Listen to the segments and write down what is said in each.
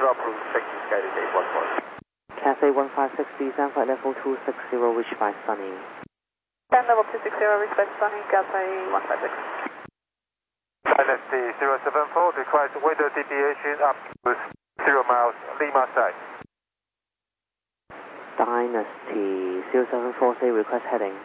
approved, thank you, Skydish 814. Cathay 156, descend flight level 260, reach by Sunny. Descend level 260, reach by Sunny, Cathay 156. Dynasty 074, requires weather deviation up to 0 miles, Lima side. Dynasty 074, say request heading.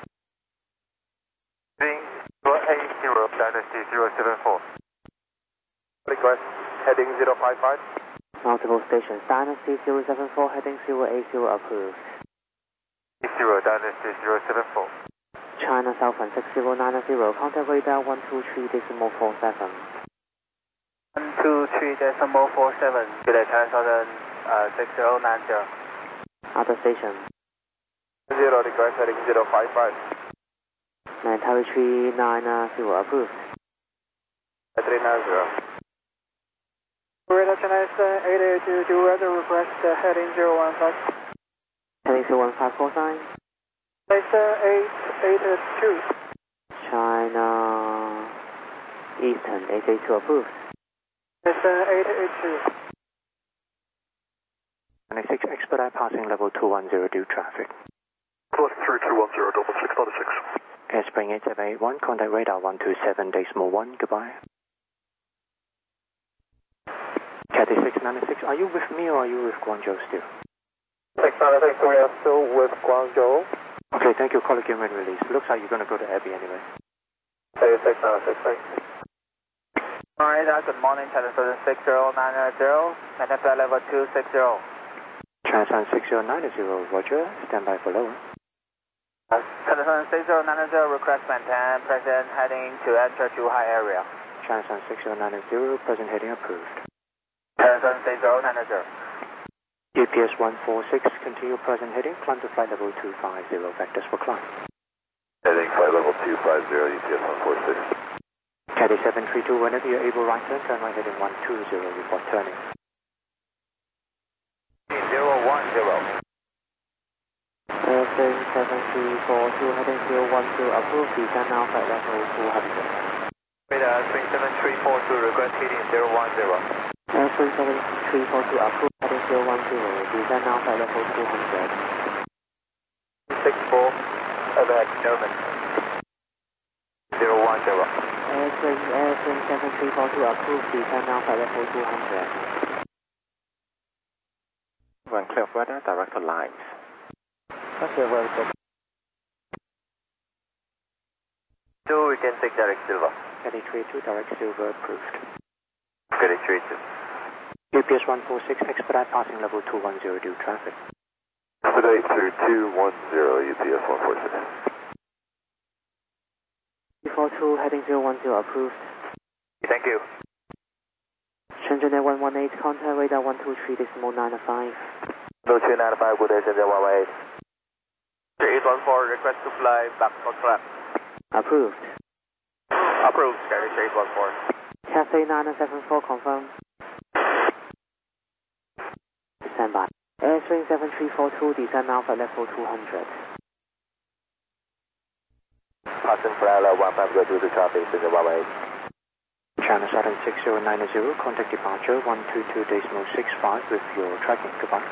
080, Dynasty 074. Request heading 055. Multiple stations. Dynasty 074, heading 080, approved. 0, Dynasty 074. China Southern 6090, contact radar 123.47. 123.47, good day, China Southern 6090. Other station. 0, request heading 055. Military 390, approved. 390. Radar China 882, do weather request heading 015. Heading 015, call sign. 882. China Eastern 882, approved. 882. 96, expedite passing level 210, due traffic. Plus 3210, 6696. Airspring 8781, contact radar 127.1, goodbye. Cathay 696, are you with me or are you with Guangzhou still? 696, we are still with Guangzhou. Okay, thank you. Call again when released. Looks like you're going to go to Abbey anyway. 696, thanks. Alright, good morning, China Southern 6090, maintain flight level 260. China Southern 6090, roger. Stand by for lower. China Southern 6090, request maintain present heading to enter to high area. China Southern 6090, present heading approved. China Southern 6090. UPS 146, continue present heading, climb to flight level 250, vectors for climb. Heading flight level 250, UPS 146. Cathay 732, whenever you're able, right turn right heading 120, report turning. 010. Airplane 7342, heading 010, approved, descend now flight level 200. Radar 37342, request heading 010. Airplane 7342, approved, heading 010, descend now flight level 200. 64, overhead Norman. 010. Airplane 7342, approved, descend now flight level 200. Run clear of weather, direct to lines. Okay, well, good. 2, we can take direct silver. Cathay 32, direct silver approved. Cathay 32. UPS 146, expedite passing level 210, due traffic. Expedite through 210, UPS 146. 42, heading 010, approved. Thank you. Shenzhen Air 118, contact radar 123.95. 0295, good day, Shenzhen 118. 814, request to fly back on track. Approved. Approved, Skydish 814. Cathay 974, confirm. Stand by. Airstream 7342, descend now flight level 200. Passing flight level 150 due to traffic, Shenzhen 118. China Southern 6090, contact departure 122.65 with your tracking, goodbye.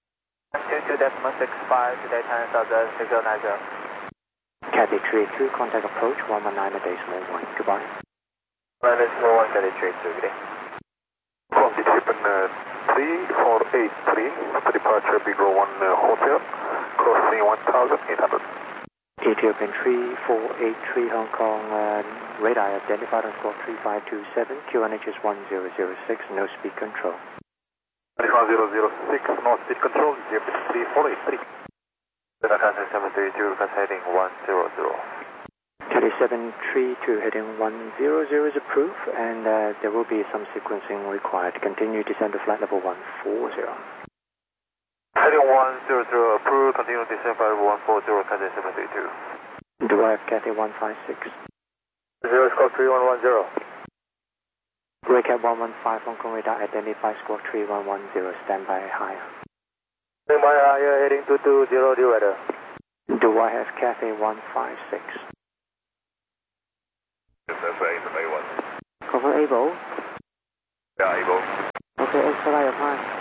122.65, today China Southern 6090. Cathay 382, contact approach 119.1, goodbye. 119.1, Cathay 382, good day. From the Japan 3483, for departure Bigro 1 Hotel, crossing 1800. Ethiopian 3483 Hong Kong, radar identified on squawk 3527, QNH is 1006, no speed control. 1006, no speed control, Ethiopian 3483. Cathay 732, request heading 100. Cathay 732 heading 100 is approved, and there will be some sequencing required. Continue descend to flight level 140. Heading 100 approved, continue descend flight level 140, Cathay 732. Do I have Cathay 156? 0 squawk 3110. Recap 115 Hong Kong radar identify squawk 3110, standby higher. Standby higher, heading 220, due weather. Do I have Cathay 156? A1. Confirm able? Yeah, able. Okay, expedite your time.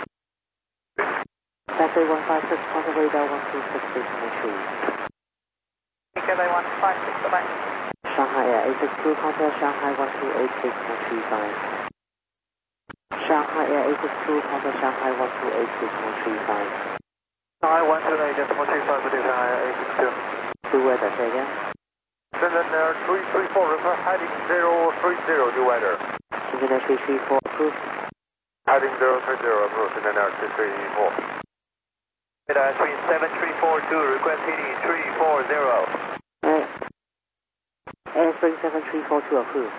Cathay 156, contact radar 126.3. Cathay 156, bye-bye. Shanghai Air 862, contact Shanghai 1286.35. Shanghai Air 862, contact Shanghai 1286.35. Shanghai 128.35, good day, Shanghai 862. Do weather, say again. Shenzhen Air 334, request heading 030, do weather. Shenzhen Air 334, approved. Heading 030, approved, Shenzhen Air 334. Radar 37342, request heading 340. Air 37342, approved.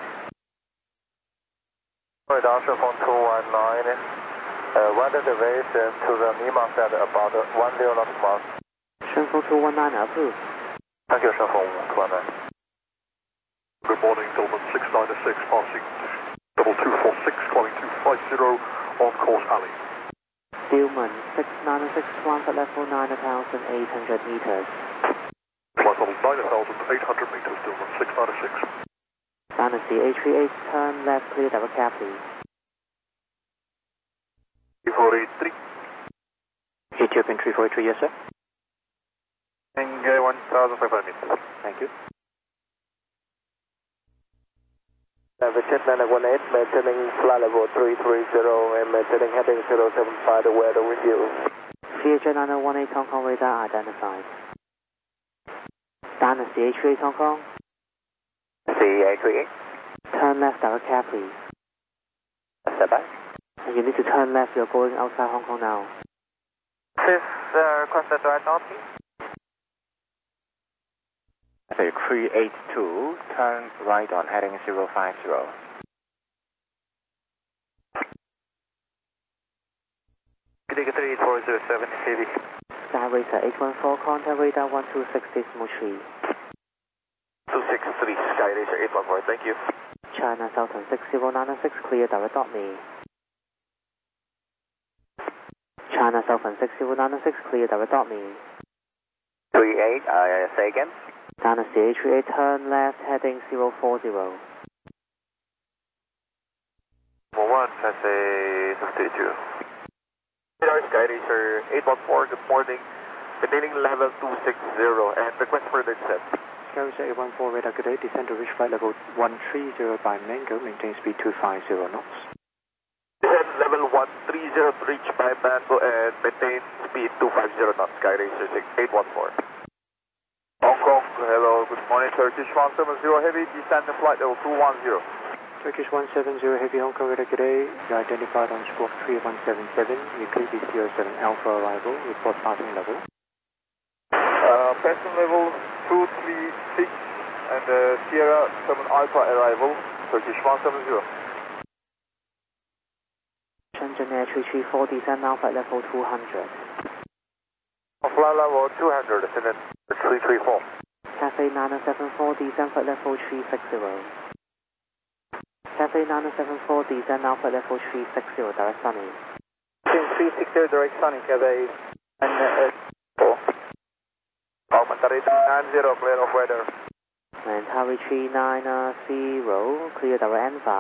Radar 219, weather deviation to the Lima set about 10 knots mark. 219, approved. Thank you, 219. Good morning, Dillman 696, passing 2246, climbing 250 on course alley. Dillman 696, climb at level 9,800 meters. Flight level 9,800 meters, Dillman 696. Dynasty A38, turn left, clear direct cab, please. 343. Ethiopian 343, yes sir. And 1,500 meters. Thank you. Vietjet 918, maintaining flight level 330 and maintaining heading 075, the weather with you. Vietjet 918, Hong Kong radar identified. Dynasty A38, Hong Kong. CA38. Turn left, direct cab, please. Stand by. You need to turn left, you're going outside Hong Kong now. Please request the direct north, please. Cathay 382, turn right on heading 050. Good day, 38407, heavy. Sky Racer 814, contact radar 126.3. 263, Sky Racer 814, thank you. China Southern 60996, clear direct me. China Southern 60996, clear direct me. 38, say again. Dynasty A38, turn left, heading 040. 1, Cathay 52. Radar Sky Racer 814, good morning. Maintaining level 260 and request for the descent. Sky Racer 814, radar good day, descend to reach flight level 130 by Mango, maintain speed 250 knots. Descend level 130 to reach by Mango and maintain speed 250 knots, Sky Racer 814. Hong Kong, hello, good morning, Turkish 170 Heavy, descend to flight level 210. Turkish 170 Heavy, Hong Kong radar good day, you identified on squawk 3177, you clear B07 Alpha arrival, report passing level. Passing level 236 and Sierra 7 Alpha arrival, Turkish 170. Shenzhen Air 334, descend now flight level 200. Flight level 200, Shenzhen 334. Cathay 974, descend flight level 360. Cathay 974, descend now flight level 360, direct sunny. 360, direct sunny, Cathay. And 4. Commentary 390, clear of weather. Mentari 390, clear direct Alpha.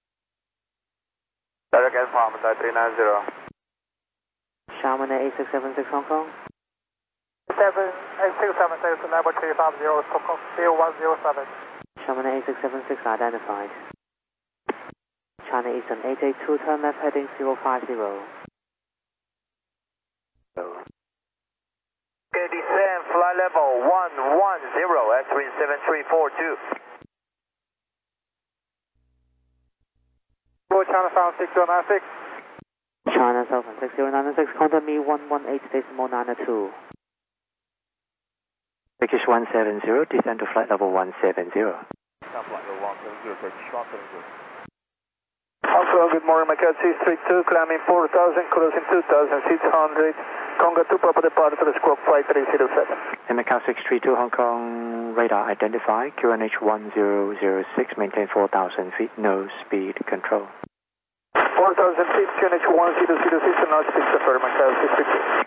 Direct Alpha, Commentary 390. Xiamen Air 8676, Hong Kong. 78676, level 350, Stockholm 0107. Xiamen Air 8676 identified. China Eastern 882, turn left heading 050. Okay, descend, flight level 110 at 37342. China South 6096. China Southern 6096, contact me 118.92. Turkish 170, descend to flight level 170. Flight level 170, Turkish 170. Also, good morning, Macau 632, climbing 4000, cruising 2600. Conga 2 proper departure to the squawk 5307. Macau 632 Hong Kong radar identified, QNH 1006, maintain 4,000 feet, no speed control. 4,000 feet, QNH 1006, and now speed control, Macau 632.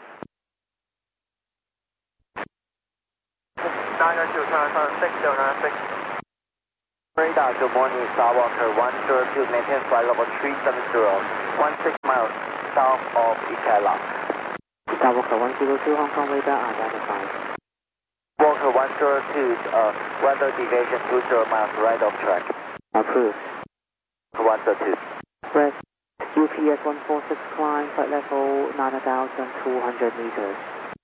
992, China 6096. Radar, good morning, Starwalker 102, maintain flight level 370, 16 miles south of Ikela. Skywalker 102 Hong Kong radar identified. Walker 102, weather deviation 20 miles right of track. Approved. 102. Red. UPS 146 climb flight level 9,200 meters.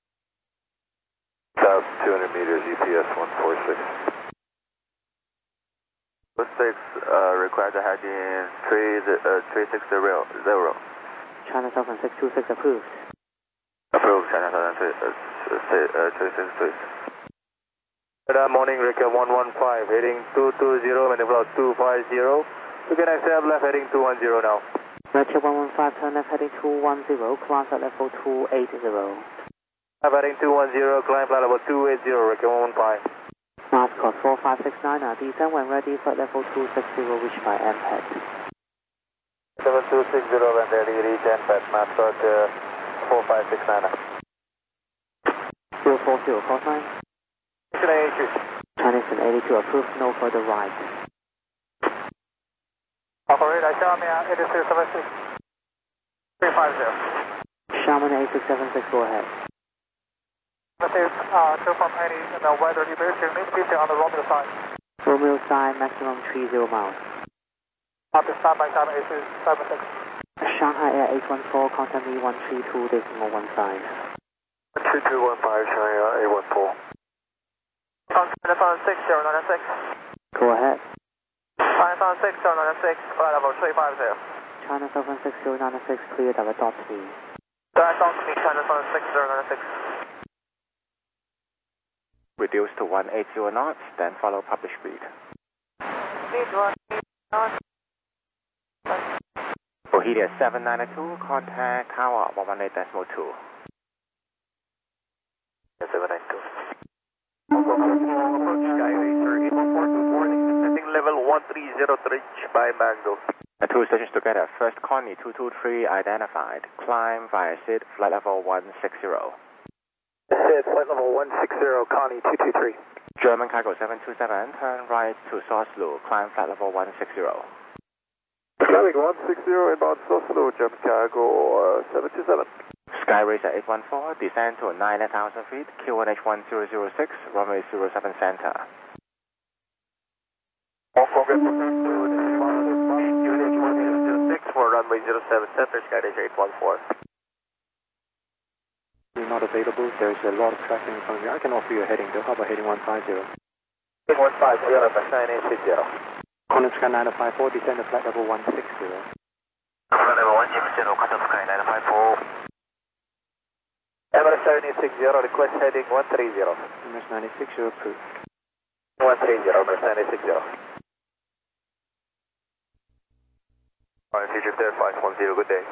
South 200 meters, UPS 146. 6, required to head in 360. China Southern 626 approved. Approved, China Southern 363. Good morning, Rica 115, heading 220, maneuver 250. You can accept left heading 210 now. Roger 115, turn left heading 210, climb flight level 280. Left heading 210, climb flight level 280, Rica 115. Mass course 4569, descend when ready, flight level 260, reached by MPEG. 7260 when ready, reach MPEG, mass course 4569. 040, call sign. Chinese and 82 approved, no further right. Operator, Xiamen 8676. 350. Xiamen 8676, go ahead. This is to from any weather deviation, mean on the Romeo side. Romeo side, maximum 30 miles. After stand by Xiamen 8676. Shanghai Air 814, contact me 132.15. 2215, Shanghai A14. China 6096. Go ahead. China 6096, flight level 350. China Southern 6096, clear direct dot me. Direct on me, China 6096. Reduce to 180 knots, then follow published speed. Bohemia 792, contact tower 118.2. 792. Descending level 130 reach by Mango. The two stations together. First Connie 223 identified. Climb via SID, flight level 160. SID, flight level 160, Connie 223. German cargo 727, turn right to Soslo, climb flight level 160. Traffic 160, inbound Soslo, German cargo 727. Sky Racer 814, descend to 9,000 feet, QNH 1006, runway 07 center. QNH 106 for runway 07 center, Sky Racer 814. You're not available, there's a lot of traffic in front of you. I can offer you a heading though. How about heading 150? 150, 9860. Contact Sky 954, descend to flight level 160. Flight level 160, contact Sky 954. Emirates 7860, request heading 130. Emirates 96, you're approved. 130, Emirates 7860. Alright, Future there, 510, good day.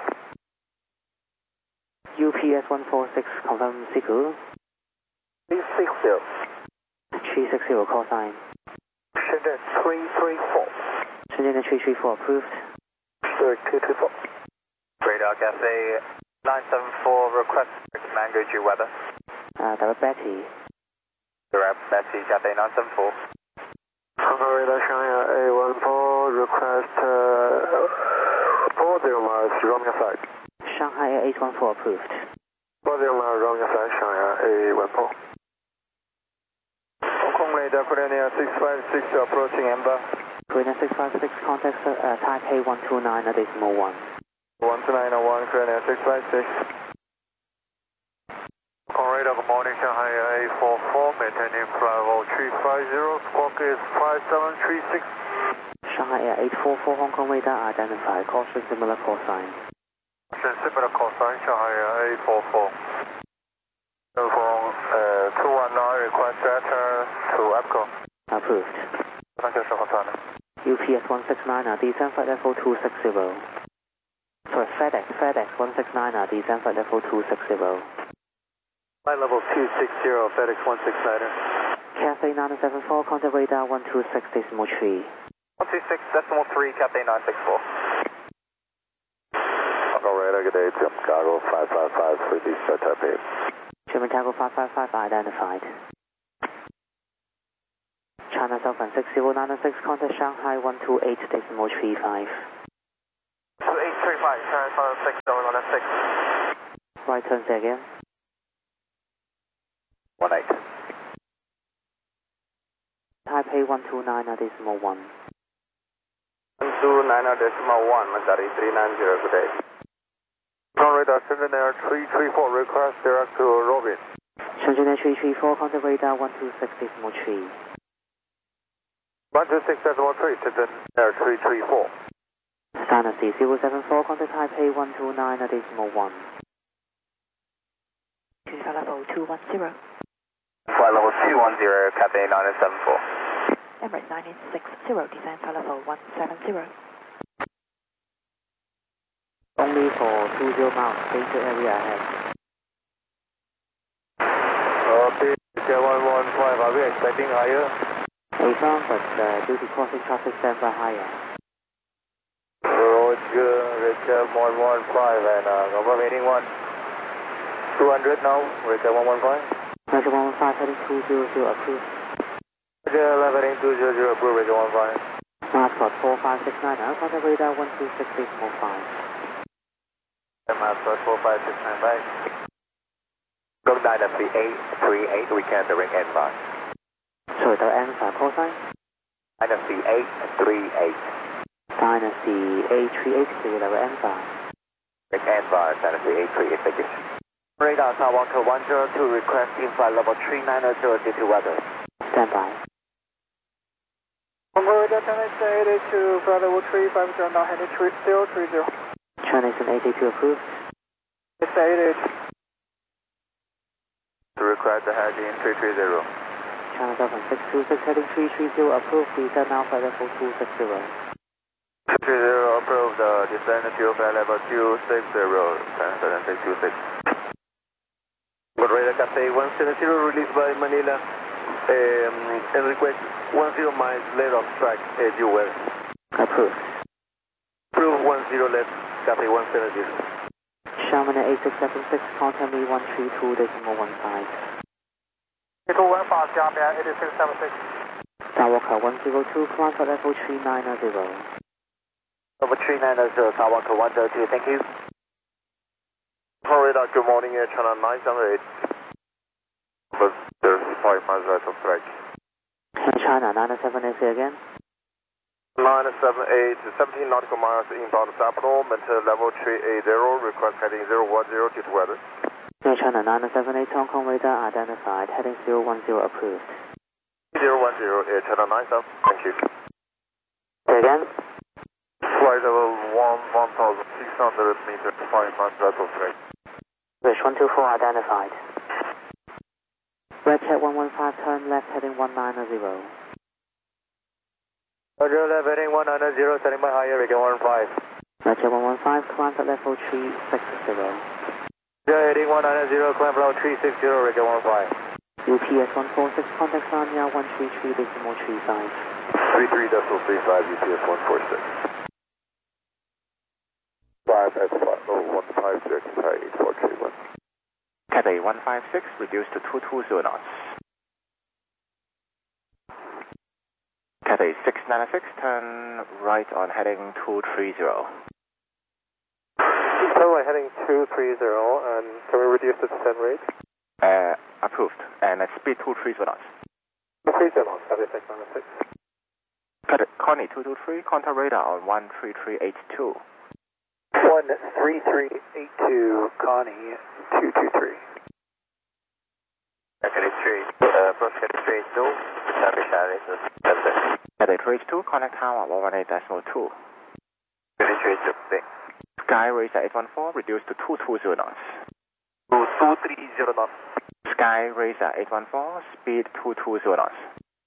UPS 146, confirm Siku. 360. 360, call sign. Shenzhen 334. Shenzhen 334, approved. Sir, 224. Radar Cafe 974, request Mango G weather. Direct Betty. Direct Betty, Cathay 974. Radar Shanghai A14, request 40 miles, Romeo side. Shanghai Air 814, approved. 40 miles, Romeo side, Shanghai A14. Hong Kong radar, Korea 656, approaching Ember. Korea 656, contact Taipei 129.1. 12901, Korea 656. Hong radar, good morning, Shanghai A44, maintaining flight level 350, squawk is 5736. Shanghai Air 844, Hong Kong radar identified. Caution similar call sign. Similar call sign, Shanghai A44. From 219, request to enter to APCO. Approved. Thank you, Sir Fontana. UPS 169, descend flight level 260. Sorry, FedEx 169, descend flight level 260. Flight level 260, FedEx 169er. Cathay 974, contact radar 126.3. 126.3, Cathay 964. Hong radar, good day, German cargo 555, release at Taipei. German cargo 555 identified. China Southern 6096, contact Shanghai 128.35. 2835, China Southern 6096. Right turn, say again. Taipei 129.1. 129.1, Matari 390, good day. Radar, Shenzhen Air 334, request direct to Robin. Shenzhen Air 334, contact radar 126.3. 126.3, Shenzhen Air 334. Dynasty 074, contact Taipei 129.1. Flight level 210. Flight level 210, Cathay 974. Emirates 960, descend flight level 170. Only for 20 miles, danger area ahead. Okay, 115, are we expecting higher? Affirm, but due to crossing traffic, stand by higher. Roger, Richard 115 and confirm heading 200 now, Richard 115. Roger 115, heading 200, approved. Roger 11 heading 200, approved, Richard 15. Mascot 4569, contact radar 126.5. Mascot 4569, bye. Go Dynasty 838, we can ring N-Bar. Sorry, the answer, call sign? Dynasty 838. Dynasty 838, level answer. Ring N-Bar, Dynasty 838, thank you. Radar Skywalker 102, requesting flight level 390 due to weather. Stand by. Radar China 82, flight level 350, now heading 030. China Eastern 882 approved. It's 88. To request the heading 330. China Southern 626, heading 330 approved. Descend now flight level 260. 330 approved, descend to flight level 260, China 626. Good radar Cathay 170, released by Manila, and request 10 miles left of track, due west. Approved. Approve 10 left, Cathay 170. Xiamen 8676, contact me 132.15. 215, Xiamen 8676. Skywalker 102, climb for level 390. Level 390, Skywalker 102, thank you. Radar, good morning, Air China 978. But there's 5 miles right of track. China 978 again. 978, 17 nautical miles inbound Sapno, maintain level 380, request heading 010 due to weather. Air China 978, Hong Kong radar identified, heading 010 approved. 010, Air China 97, thank you. Say again. Flight level 1,600 meters, 5 miles right of track. Wish 124 identified. Red Cat 115, turn left, heading 190. Roger 11 heading 190, setting by higher, Richard 15. Red Cat 115, climb at level 360. Roger heading 190, climb level 360, Richard 15. UPS 146, contact Sanya 133.35. 33.35, UPS 146. 5 at flight level 156, high 8431. Cathay 156, reduced to 220 knots. Cathay 696, turn right on heading 230. Turn right heading 230, and can we reduce the descent rate? Approved, and at speed 230 knots. 230 knots, Cathay 696. Cathay Connie 223, contact radar on 13382. 13382, Connie 223. Cathay 382, Cathay 382, contact tower 118.2. Sky Racer 814, reduced to 220 knots. 230 knots. Sky Racer 814, speed 220 knots.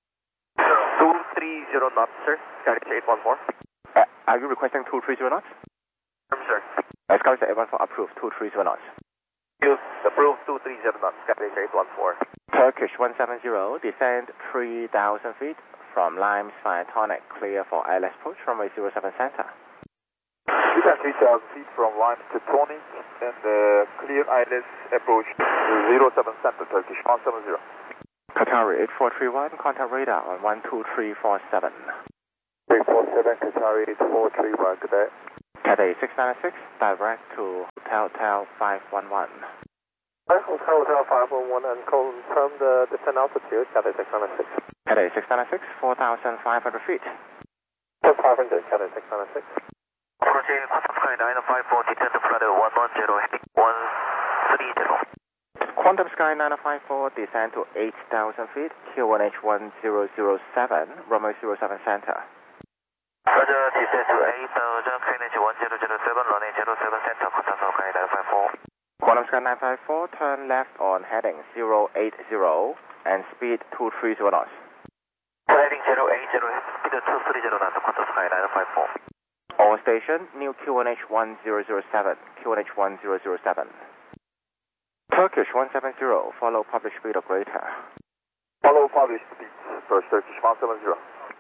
230 knots, sir. Sky Racer 814. Are you requesting 230 knots? Sir. Sky Racer 814, approved, 230 knots. You approved 230 knots, Sky Racer 814. Turkish 170, descend 3,000 feet from Limes Fire Tonic, clear for ILS approach, runway 07 center. Descend 3,000 feet from Limes to Tonic and clear ILS approach 07 center, Turkish 170. Qatari 8431, contact radar on 12347. 347, Qatari 8431, good day. Cathay 696, direct to Hotel 511. Hotel 511 and confirm the descent altitude, Cathay 696. Cathay 696, 4,500 feet. 500, Cathay 696. Approaching Quantum Sky 954, descend to flight 110, heading 130. Quantum Sky 9054, descend to 8,000 feet, Q1H1007, runway 07 center. Roger, descend to 8,000, QNH1007, runway 07 center, Quantum Sky 954. Quantum Sky 954, turn left on heading 080 and speed 230 knots. Heading 080, speed 230 knots, Quantum Sky 954. On station, new QNH1007, QNH1007. Turkish 170, follow published speed or greater. Follow published speed, first Turkish 170.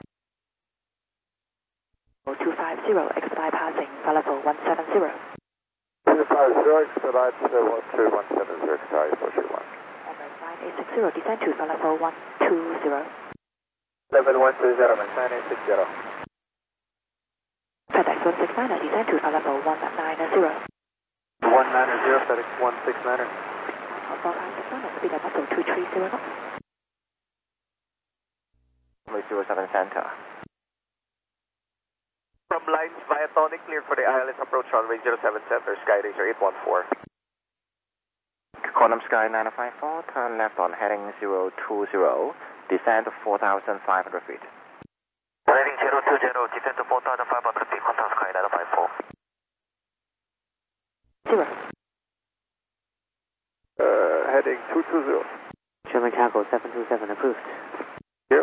250, expedite passing, Falafel 170. 250, expedite 12170, sky 431. Emirates 9860, descend to Falafel 120. Level 120, maintain 860. FedEx 169, descend to Falafel 190. 190, FedEx 169. 4569, speed at muscle 230 knots. Runway 07 center. From lines via Tonic, cleared for the ILS approach runway 07 center, Sky Racer 814. Quantum Sky 9054, turn left on heading 020, descend to 4,500 feet. Heading 020, descend to 4,500 feet, Quantum Sky 954. 0. Heading 220. German Cargo 727 approved. Yep.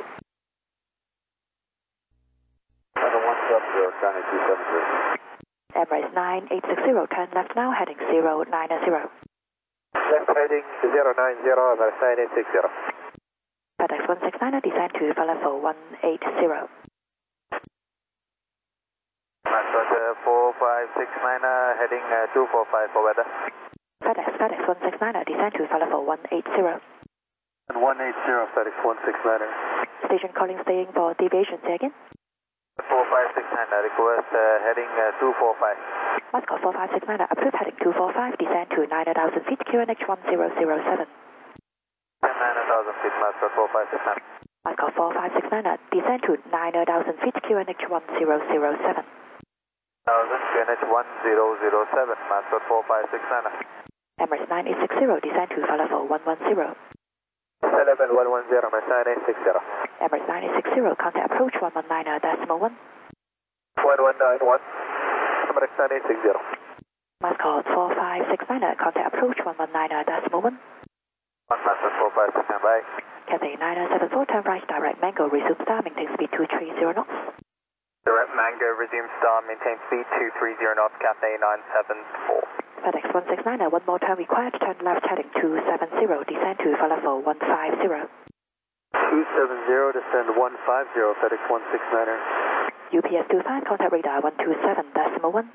Level 170, Sky 273. Emirates 9860, turn left now, heading 090. Left heading 090, Emirates 9860. FedEx 169, descend to Falafel 180. Master 4569, heading 245 for weather. FedEx 169, descend to Falafel 180. 180, FedEx 169. Station calling, staying for deviation, say again. 4569, request heading 245. Moscow 4569, approved heading 245, descend to 9,000 feet, QNH 1007. 9,000 feet, Master 4569. Moscow 4569, descend to 9,000 feet, QNH 1007. 1000, QNH 1007, Master 4569. Emirates 9860, descend to Falafel 110. 11 110, Emirates 9860. Emirates 9860, contact approach 119.1. 1191, Emirates 9860. Moscow 4569, contact approach 119.1. Master 4569, bye. Cathay 974, turn right, direct Mango, resume star, maintain speed 230 knots. Direct Mango, resume star, maintain speed 230 knots, Cathay 974. FedEx 169, one more turn required, turn left heading 270, descend to Falafel 150. 270, descend 150, FedEx 169. UPS 25, contact radar 127.1.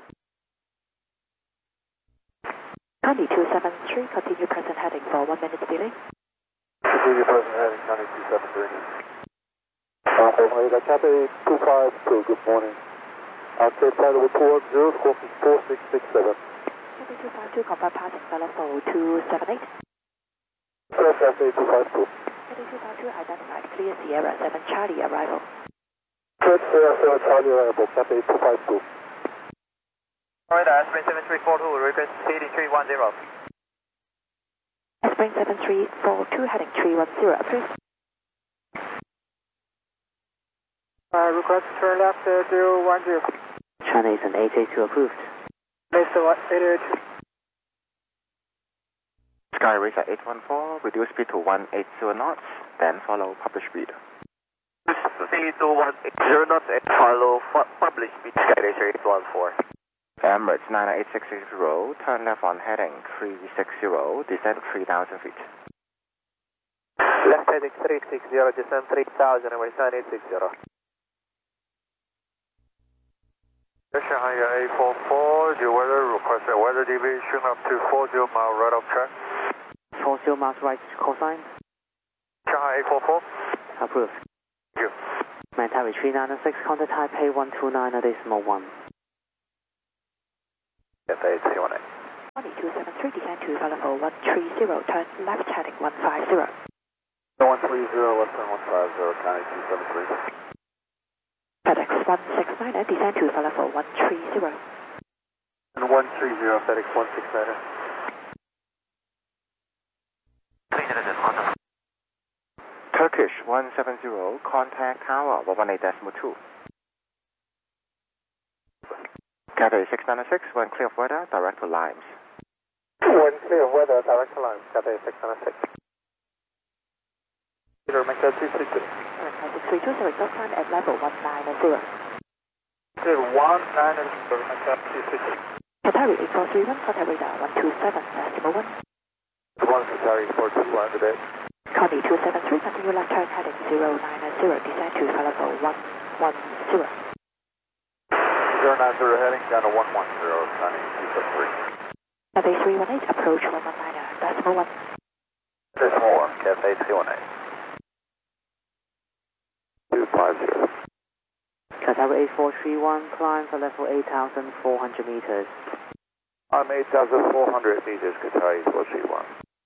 County 273, continue present heading for 1 minute delay. Continue present heading, County 273. Cathay 252, good morning. Outside flight report 04667. Cathay 252, confirm passing Falafel 278. Cathay 252. Cathay 252, identified clear Sierra 7 Charlie arrival. Clear Sierra 7 Charlie arrival, Cathay 252. Alright, Spring 7342, request speed 310. Spring 7342, heading 310, approved. Request turn left 010. China is an 882 approved. Mr. 882. Sky Racer 814, reduce speed to 180 knots, then follow published speed. Speed to 180 knots and follow published speed, Sky Racer 814. Emirates 98660, turn left on heading 360, descend 3,000 feet. Left heading 360, descend 3,000, Emirates 9860. Shanghai 844, your weather, request a weather deviation up to 40 mile right of track. 40 miles right cosine. Shanghai 844. Approved. Thank you. Mantawi 396, contact Taipei 129.1. Cathay 318. 273, descend to Falafel 130, turn left heading 150. 130, Western 150, County 273. FedEx 169er, descend to flight level 130. And 130, FedEx 169er. Turkish 170, contact tower 118.2. Cathay 696, when clear of weather, direct to Limes. When clear of weather, direct to Limes, Cathay 696. Peter, McCarthy 32. McCarthy 32, direct climb at level 190. Clear 190, McCarthy 32. Qatari 8431, contact radar 127, decimal 1. 1 Qatari 421 today. Connie 273, continue left turn heading 090, descend to flight level 110. 090 heading down to 110, County 273. Cathay 318, approach 119, decimal 1. Decimal 1, Cathay 318. 250. Qatari 8431, climb for level 8,400 meters. I'm 8,400 meters, Qatari 431.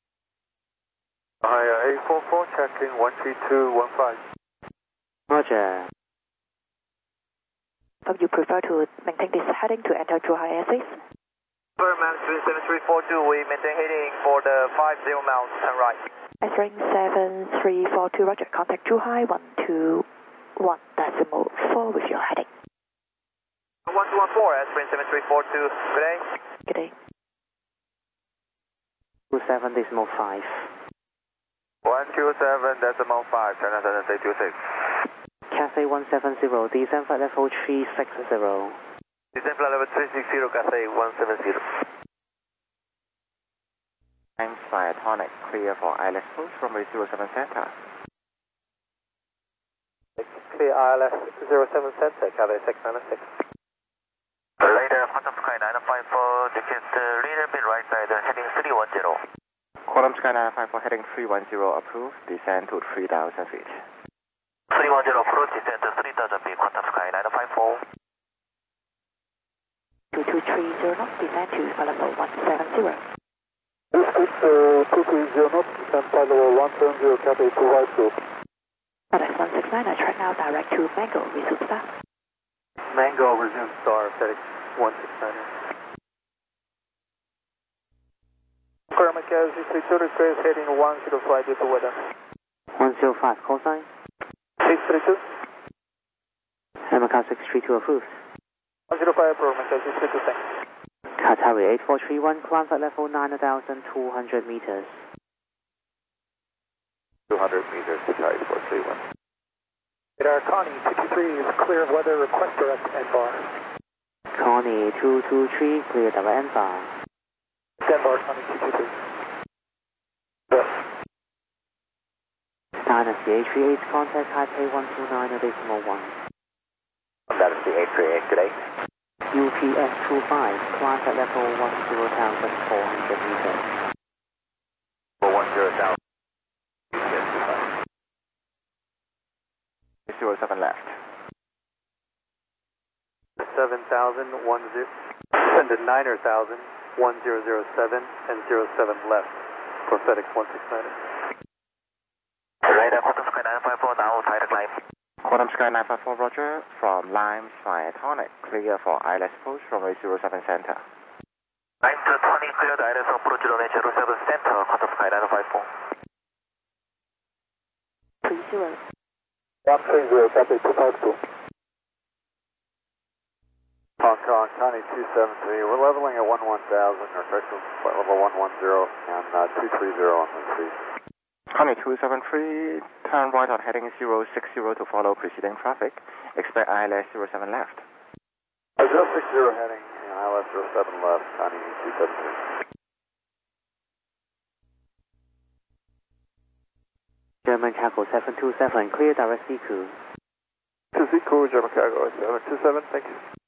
Hi, 844, checking 13215. Roger. Would you prefer to maintain this heading to enter Zhuhai airspace? Superman 7342, we maintain heading for the 50 miles, turn right. Answering 7342, roger, contact Zhuhai 121, decimal 4 with your heading. 1214, answering 7342, good day. Good day. 27 decimal 5. 127 decimal 5, China 726. Cathay 170, descend flight level 360. Descend flight level 360, Cathay 170. Limes via Tonic, clear for ILS post from 07 center. Clear ILS 07 center, Cathay 696. Later, Quantum Sky 954, digit leader bit right side, heading 310. Quantum Sky 954 heading 310 approved, descend to 3,000 feet. 310 approach, descend to 3,000 feet, Quantum Sky 954. 2230 knots, descend to flight level 170. This is 230 knots, descend flight level 170, Cathay 252. FedEx 169, track now direct to Mango, resume start. Mango, resume star, FedEx 169. Mackenzie 32, request heading 105 due to weather. 105, call sign. 632. Macau 632 approved. 105 approved, Mackenzie 32, thanks. Qatari 8431, climb flight level 9,200 meters. 200 meters, Qatari 431. Radar Connie 223 is clear of weather, request direct N-bar. Connie 223, clear direct N-bar. N-bar, Connie 223. Dynasty 838, contact Taipei 129 decimal 1. Dynasty 838, good day. UPS 25, climb at level 10,400 meters. 410,000. 07 left. 7,000, 10, send to 9,000, 1007 and 07 left for FedEx 169. Radar Quantum Sky 954, now try to climb. Quantum Sky 954, roger, from Limes via Tonic, clear for ILS post from 07 center. 9 to 20, cleared ILS approach on 07 center, Quantum Sky 954. 30. 130, Cathay 252. Hong Kong, County 273. We're leveling at 11,000, or effective flight level 110, and 230 on the street. Connie 273, turn right on heading 060 to follow preceding traffic. Expect ILS 07 left. 060 heading, ILS 07 left, County 273. German Cargo 727, clear direct Ziku. To Ziku, German Cargo 727, thank you.